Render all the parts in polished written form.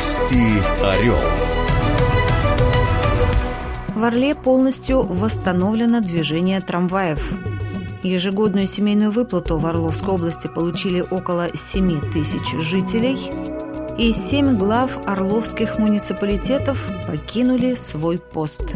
Кости Орел. В Орле полностью восстановлено движение трамваев. Ежегодную семейную выплату в Орловской области получили около 7 тысяч жителей, и 7 глав орловских муниципалитетов покинули свой пост.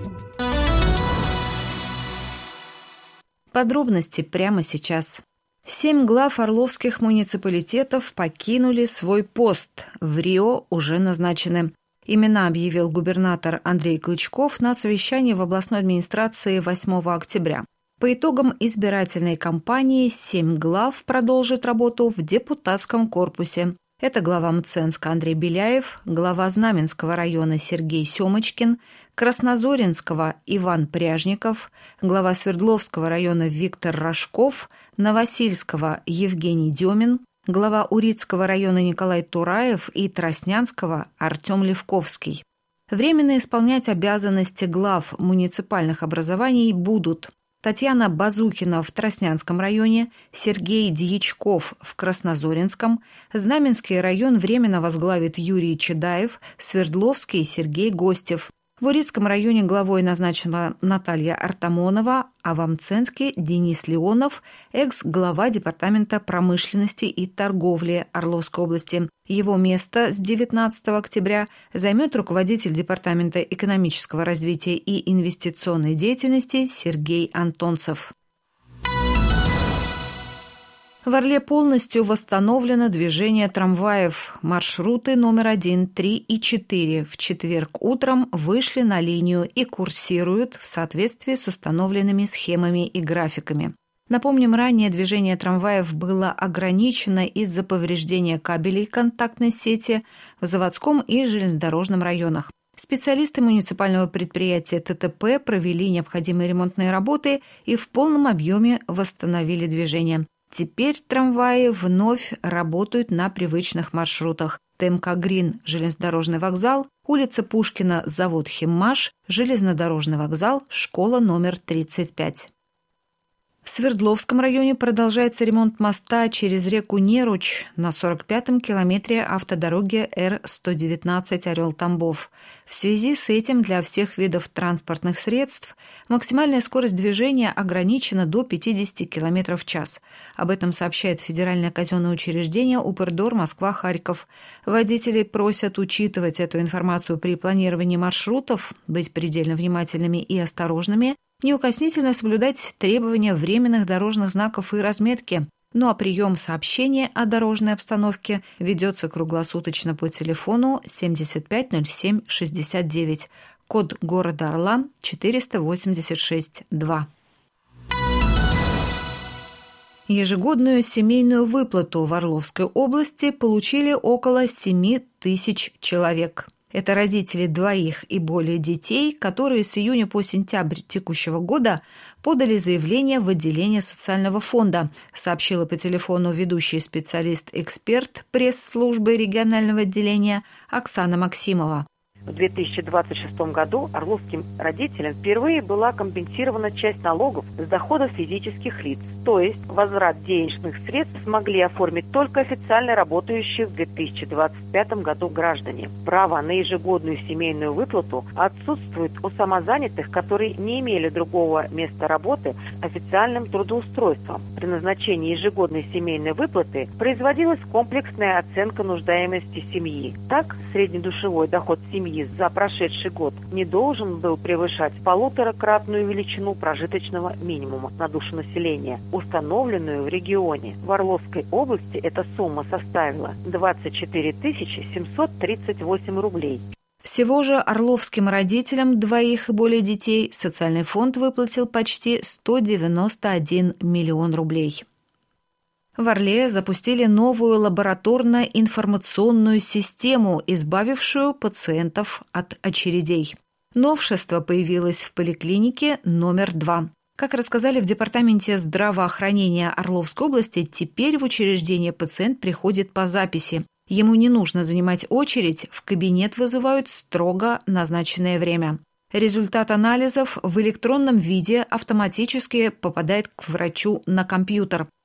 Подробности прямо сейчас. 7 глав орловских муниципалитетов покинули свой пост. В Рио уже назначены. Имена объявил губернатор Андрей Клычков на совещании в областной администрации 8 октября. По итогам избирательной кампании 7 глав продолжат работу в депутатском корпусе. Это глава Мценска Андрей Беляев, глава Знаменского района Сергей Семочкин, Краснозоринского Иван Пряжников, глава Свердловского района Виктор Рожков, Новосильского Евгений Демин, глава Урицкого района Николай Тураев и Троснянского Артем Левковский. Временно исполнять обязанности глав муниципальных образований будут Татьяна Базукина в Троснянском районе, Сергей Дьячков в Краснозоринском, Знаменский район временно возглавит Юрий Чедаев, Свердловский Сергей Гостев. В Урицком районе главой назначена Наталья Артамонова, а в Мценске Денис Леонов, экс-глава Департамента промышленности и торговли Орловской области. Его место с 19 октября займет руководитель Департамента экономического развития и инвестиционной деятельности Сергей Антонцев. В Орле полностью восстановлено движение трамваев. Маршруты номер 1, 3 и 4 в четверг утром вышли на линию и курсируют в соответствии с установленными схемами и графиками. Напомним, ранее движение трамваев было ограничено из-за повреждения кабелей контактной сети в заводском и железнодорожном районах. Специалисты муниципального предприятия ТТП провели необходимые ремонтные работы и в полном объеме восстановили движение. Теперь трамваи вновь работают на привычных маршрутах. ТМК «Грин» – железнодорожный вокзал, улица Пушкина – завод «Химмаш», железнодорожный вокзал, школа номер 35. В Свердловском районе продолжается ремонт моста через реку Неруч на 45-м километре автодороги Р-119 Орел-Тамбов. В связи с этим для всех видов транспортных средств максимальная скорость движения ограничена до 50 км в час. Об этом сообщает федеральное казенное учреждение «Упердор Москва-Харьков». Водители просят учитывать эту информацию при планировании маршрутов, быть предельно внимательными и осторожными, неукоснительно соблюдать требования временных дорожных знаков и разметки. Ну а прием сообщения о дорожной обстановке ведется круглосуточно по телефону 750769, код города Орла 486-2. Ежегодную семейную выплату в Орловской области получили около 7 тысяч человек. Это родители 2 и более детей, которые с июня по сентябрь текущего года подали заявление в отделение социального фонда, сообщила по телефону ведущий специалист-эксперт пресс-службы регионального отделения Оксана Максимова. В 2026 году орловским родителям впервые была компенсирована часть налогов с доходов физических лиц. То есть возврат денежных средств смогли оформить только официально работающие в 2025 году граждане. Право на ежегодную семейную выплату отсутствует у самозанятых, которые не имели другого места работы официальным трудоустройством. При назначении ежегодной семейной выплаты производилась комплексная оценка нуждаемости семьи. Так, среднедушевой доход семьи за прошедший год не должен был превышать 1,5-кратную величину прожиточного минимума на душу населения, установленную в регионе. В Орловской области эта сумма составила 24 738 рублей. Всего же орловским родителям 2 и более детей социальный фонд выплатил почти 191 миллион рублей. В Орле запустили новую лабораторно-информационную систему, избавившую пациентов от очередей. Новшество появилось в поликлинике номер 2. Как рассказали в Департаменте здравоохранения Орловской области, теперь в учреждение пациент приходит по записи. Ему не нужно занимать очередь, в кабинет вызывают строго назначенное время. Результат анализов в электронном виде автоматически попадает к врачу на компьютер.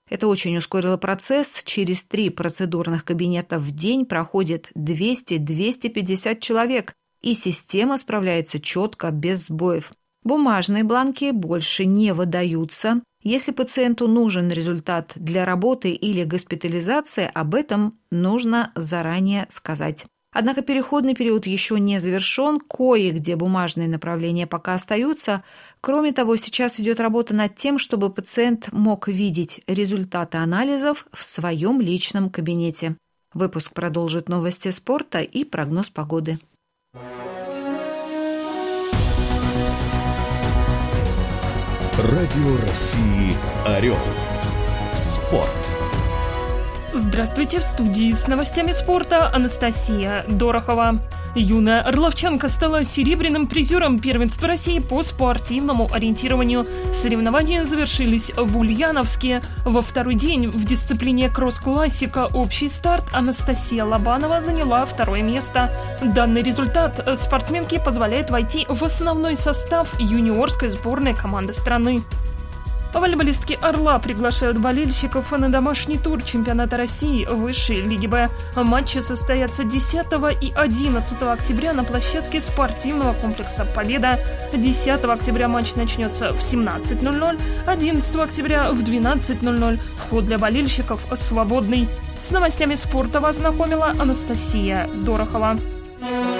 Это очень ускорило процесс. Через 3 процедурных кабинета в день проходит 200-250 человек, и система справляется четко, без сбоев. Бумажные бланки больше не выдаются. Если пациенту нужен результат для работы или госпитализации, об этом нужно заранее сказать. Однако переходный период еще не завершен, кое-где бумажные направления пока остаются. Кроме того, сейчас идет работа над тем, чтобы пациент мог видеть результаты анализов в своем личном кабинете. Выпуск продолжит новости спорта и прогноз погоды. Радио России «Орел». Спорт. Здравствуйте, в студии с новостями спорта Анастасия Дорохова. Юная орловчанка стала серебряным призером первенства России по спортивному ориентированию. Соревнования завершились в Ульяновске. Во второй день в дисциплине кросс-классика «Общий старт» Анастасия Лобанова заняла 2 место. Данный результат спортсменке позволяет войти в основной состав юниорской сборной команды страны. Волейболистки «Орла» приглашают болельщиков на домашний тур чемпионата России высшей лиги «Б». Матчи состоятся 10 и 11 октября на площадке спортивного комплекса «Победа». 10 октября матч начнется в 17:00, 11 октября в 12:00. Вход для болельщиков свободный. С новостями спорта вас знакомила Анастасия Дорохова.